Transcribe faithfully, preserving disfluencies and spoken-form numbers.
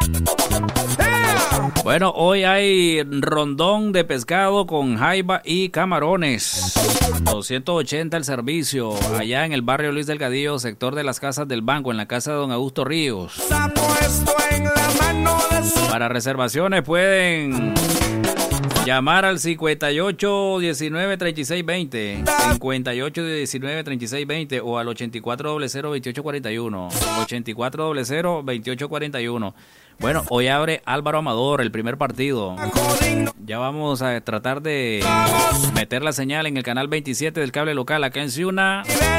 Bueno, hoy hay rondón de pescado con jaiba y camarones. doscientos ochenta el servicio, allá en el barrio Luis Delgadillo, sector de las Casas del Banco, en la casa de don Augusto Ríos. Para reservaciones pueden llamar al cincuenta y ocho diecinueve treinta y seis veinte, cincuenta y ocho diecinueve treinta y seis veinte o al ochenta y cuatro cero cero veintiocho cuarenta y uno, ochenta y cuatro cero cero veintiocho cuarenta y uno. Bueno, hoy abre Álvaro Amador el primer partido. Ya vamos a tratar de meter la señal en el canal veintisiete del cable local acá en Ciuna.